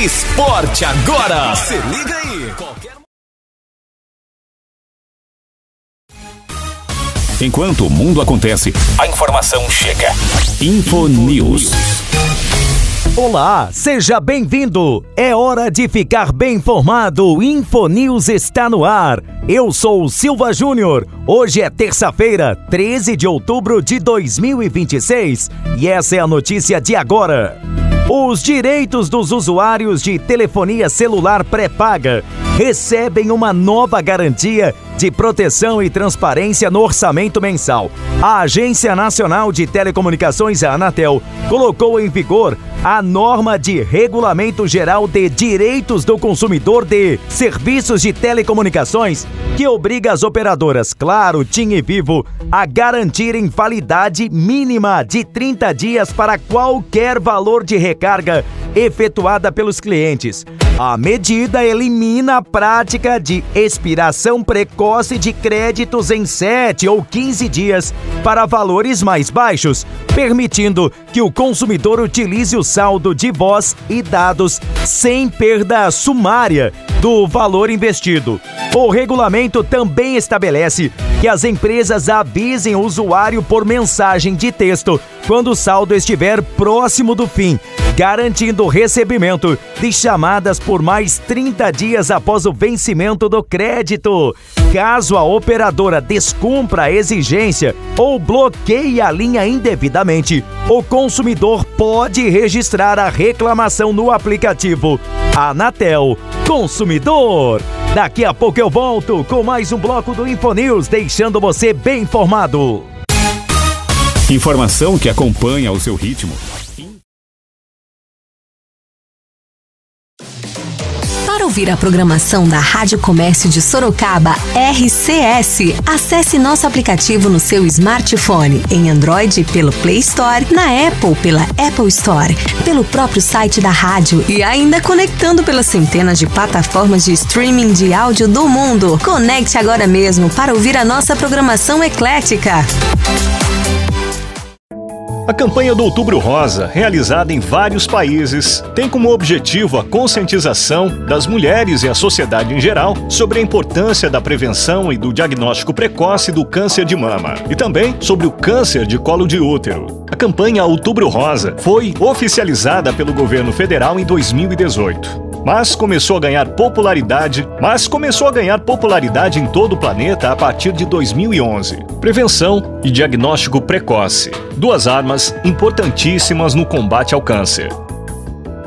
Esporte Agora. Se liga aí. Enquanto o mundo acontece, a informação chega. Infonews. Olá, seja bem-vindo. É hora de ficar bem informado. Infonews está no ar. Eu sou o Silva Júnior. Hoje é terça-feira, 13 de outubro de 2026. E essa é a notícia de agora. Os direitos dos usuários de telefonia celular pré-paga recebem uma nova garantia de proteção e transparência no orçamento mensal. A Agência Nacional de Telecomunicações, a Anatel, colocou em vigor a norma de Regulamento Geral de Direitos do Consumidor de Serviços de Telecomunicações, que obriga as operadoras Claro, TIM e Vivo a garantirem validade mínima de 30 dias para qualquer valor de recarga efetuada pelos clientes. A medida elimina a prática de expiração precoce de créditos em 7 ou 15 dias para valores mais baixos, permitindo que o consumidor utilize o saldo de voz e dados sem perda sumária do valor investido. O regulamento também estabelece que as empresas avisem o usuário por mensagem de texto quando o saldo estiver próximo do fim, garantindo o recebimento de chamadas por mais 30 dias após o vencimento do crédito. Caso a operadora descumpra a exigência ou bloqueie a linha indevidamente, o consumidor pode registrar a reclamação no aplicativo Anatel Consumidor. Daqui a pouco eu volto com mais um bloco do Infonews, deixando você bem informado. Informação que acompanha o seu ritmo. Para ouvir a programação da Rádio Comércio de Sorocaba, RCS, acesse nosso aplicativo no seu smartphone, em Android pelo Play Store, na Apple pela Apple Store, pelo próprio site da rádio e ainda conectando pelas centenas de plataformas de streaming de áudio do mundo. Conecte agora mesmo para ouvir a nossa programação eclética. A campanha do Outubro Rosa, realizada em vários países, tem como objetivo a conscientização das mulheres e a sociedade em geral sobre a importância da prevenção e do diagnóstico precoce do câncer de mama e também sobre o câncer de colo de útero. A campanha Outubro Rosa foi oficializada pelo governo federal em 2018. Mas começou a ganhar popularidade em todo o planeta a partir de 2011. Prevenção e diagnóstico precoce, duas armas importantíssimas no combate ao câncer.